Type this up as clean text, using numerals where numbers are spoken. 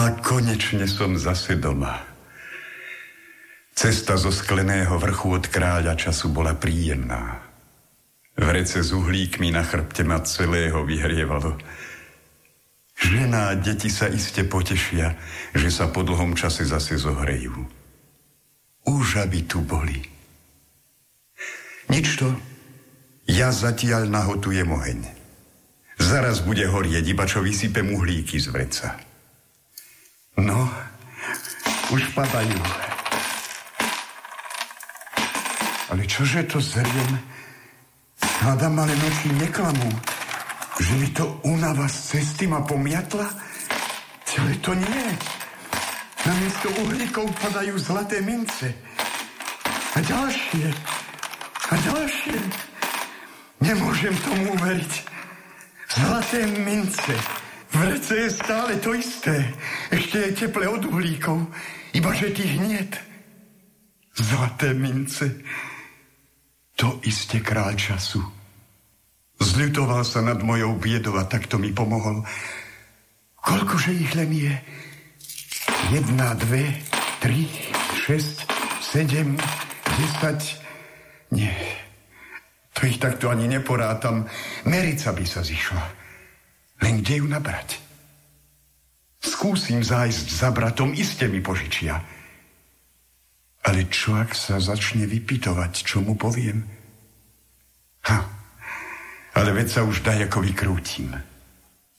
A konečne som zase doma. Cesta zo skleného vrchu od kráľa času bola príjemná. Vrece s uhlíkmi na chrbte ma celého vyhrievalo. Žena a deti sa iste potešia, že sa po dlhom čase zase zohrejú. Už aby tu boli. Nič to, ja zatiaľ nahotujem oheň. Zaraz bude horieť, iba čo vysypem uhlíky z vreca. No, už padajú. Ale čože to zriem? Hádam, ale noči neklamú. Že by to únava z cesty ma pomiatla? Ale to nie. Namiesto uhlíkov padajú zlaté mince. A ďalšie. A ďalšie. Nemôžem tomu uveriť. Zlaté mince. Vrece je stále to isté. Ešte je teple od uhlíkov. Iba že tých niet. Zlaté mince. To iste kráľ času. Zľutoval sa nad mojou biedou a takto mi pomohol. Koľkože ich len je? 1, 2, 3, 6, 7, 10. Nie, to ich takto ani neporátam. Merica by sa zišla. Len kde ju nabrať? Skúsim zájsť za bratom, iste mi požičia. Ale čo, ak sa začne vypytovať, čo mu poviem? Ale veď sa už dajako vykrútim.